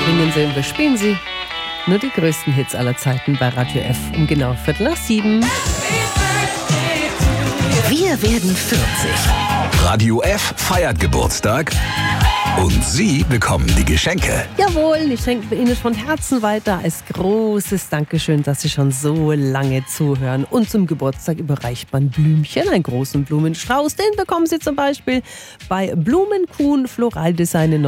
bringen sie und wir spielen sie. Nur die größten Hits aller Zeiten bei Radio F um genau 6:45. Wir werden 40. Radio F feiert Geburtstag und Sie bekommen die Geschenke. Jawohl, ich schenke Ihnen von Herzen weiter als großes Dankeschön, dass Sie schon so lange zuhören. Und zum Geburtstag überreicht man Blümchen, einen großen Blumenstrauß. Den bekommen Sie zum Beispiel bei Blumenkuhn Floraldesign in